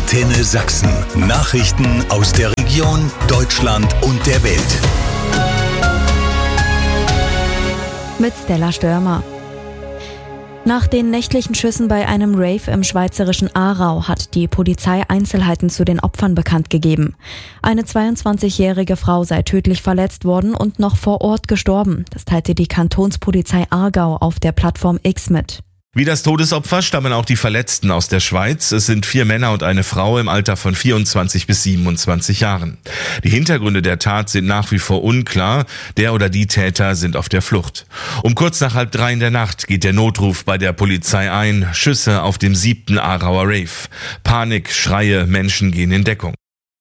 Antenne Sachsen. Nachrichten aus der Region, Deutschland und der Welt. Mit Stella Störmer. Nach den nächtlichen Schüssen bei einem Rave im schweizerischen Aarau hat die Polizei Einzelheiten zu den Opfern bekannt gegeben. Eine 22-jährige Frau sei tödlich verletzt worden und noch vor Ort gestorben. Das teilte die Kantonspolizei Aargau auf der Plattform X mit. Wie das Todesopfer stammen auch die Verletzten aus der Schweiz. Es sind 4 Männer und eine Frau im Alter von 24 bis 27 Jahren. Die Hintergründe der Tat sind nach wie vor unklar. Der oder die Täter sind auf der Flucht. Um kurz nach 2:30 in der Nacht geht der Notruf bei der Polizei ein. Schüsse auf dem 7. Aarauer Rave. Panik, Schreie, Menschen gehen in Deckung.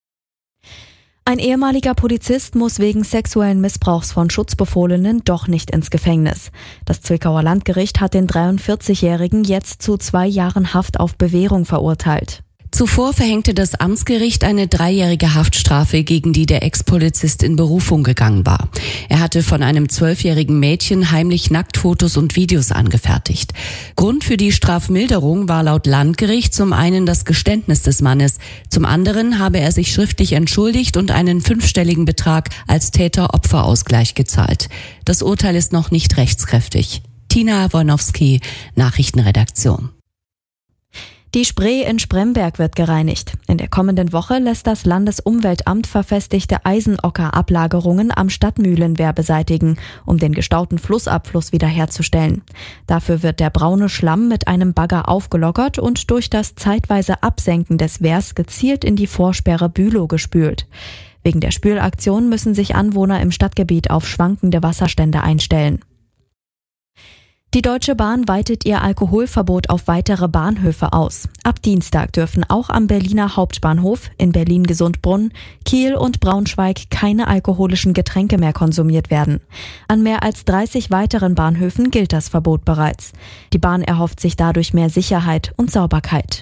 Ein ehemaliger Polizist muss wegen sexuellen Missbrauchs von Schutzbefohlenen doch nicht ins Gefängnis. Das Zwickauer Landgericht hat den 43-Jährigen jetzt zu 2 Jahren Haft auf Bewährung verurteilt. Zuvor verhängte das Amtsgericht eine 3-jährige Haftstrafe, gegen die der Ex-Polizist in Berufung gegangen war. Er hatte von einem 12-jährigen Mädchen heimlich Nacktfotos und Videos angefertigt. Grund für die Strafmilderung war laut Landgericht zum einen das Geständnis des Mannes, zum anderen habe er sich schriftlich entschuldigt und einen 5-stelligen Betrag als Täter-Opfer-Ausgleich gezahlt. Das Urteil ist noch nicht rechtskräftig. Tina Wojnowski, Nachrichtenredaktion. Die Spree in Spremberg wird gereinigt. In der kommenden Woche lässt das Landesumweltamt verfestigte Eisenockerablagerungen am Stadtmühlenwehr beseitigen, um den gestauten Flussabfluss wiederherzustellen. Dafür wird der braune Schlamm mit einem Bagger aufgelockert und durch das zeitweise Absenken des Wehrs gezielt in die Vorsperre Bülow gespült. Wegen der Spülaktion müssen sich Anwohner im Stadtgebiet auf schwankende Wasserstände einstellen. Die Deutsche Bahn weitet ihr Alkoholverbot auf weitere Bahnhöfe aus. Ab Dienstag dürfen auch am Berliner Hauptbahnhof, in Berlin-Gesundbrunnen, Kiel und Braunschweig keine alkoholischen Getränke mehr konsumiert werden. An mehr als 30 weiteren Bahnhöfen gilt das Verbot bereits. Die Bahn erhofft sich dadurch mehr Sicherheit und Sauberkeit.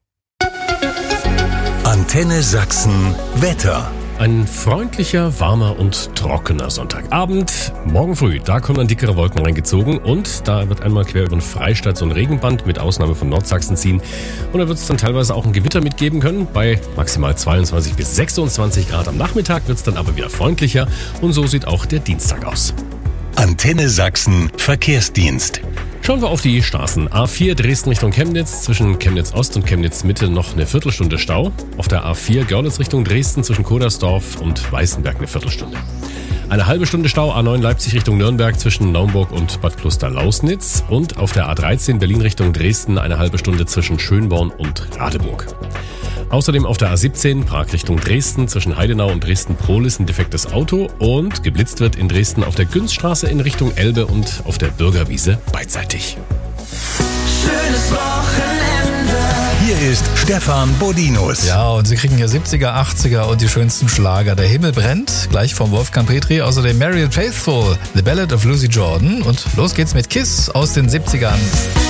Antenne Sachsen Wetter. Ein freundlicher, warmer und trockener Sonntagabend. Morgen früh, da kommen dann dickere Wolken reingezogen und da wird einmal quer über den Freistaat so ein Regenband mit Ausnahme von Nordsachsen ziehen. Und da wird es dann teilweise auch ein Gewitter mitgeben können. Bei maximal 22 bis 26 Grad am Nachmittag wird es dann aber wieder freundlicher und so sieht auch der Dienstag aus. Antenne Sachsen Verkehrsdienst. Schauen wir auf die Straßen. A4 Dresden Richtung Chemnitz, zwischen Chemnitz Ost und Chemnitz Mitte noch eine Viertelstunde Stau. Auf der A4 Görlitz Richtung Dresden zwischen Kodersdorf und Weißenberg eine Viertelstunde. Eine halbe Stunde Stau A9 Leipzig Richtung Nürnberg zwischen Naumburg und Bad Kloster-Lausnitz. Und auf der A13 Berlin Richtung Dresden eine halbe Stunde zwischen Schönborn und Radeburg. Außerdem auf der A17 Prag Richtung Dresden zwischen Heidenau und Dresden-Prohlis ein defektes Auto und geblitzt wird in Dresden auf der Günststraße in Richtung Elbe und auf der Bürgerwiese beidseitig. Schönes Wochenende. Hier ist Stefan Bodinus. Ja, und Sie kriegen hier 70er, 80er und die schönsten Schlager. Der Himmel brennt, gleich vom Wolfgang Petri. Außerdem Marianne Faithfull, The Ballad of Lucy Jordan. Und los geht's mit Kiss aus den 70ern.